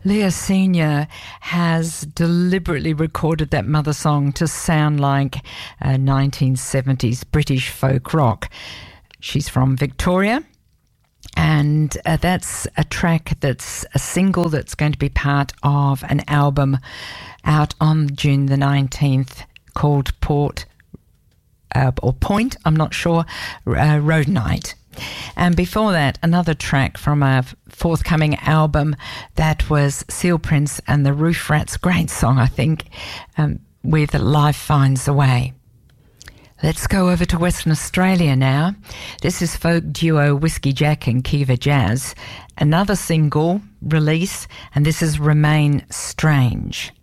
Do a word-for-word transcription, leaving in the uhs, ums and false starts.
Leah Senior has deliberately recorded that mother song to sound like uh, nineteen seventies British folk rock. She's from Victoria, and uh, that's a track that's a single that's going to be part of an album out on June the nineteenth called Port uh, or Point, I'm not sure, uh, Road Night. And before that, another track from a forthcoming album that was Seal Prince and the Roof Rats, great song, I think, um, with Life Finds a Way. Let's go over to Western Australia now. This is folk duo Whiskey Jack and Kiva Jazz, another single release, and this is Remain Strange.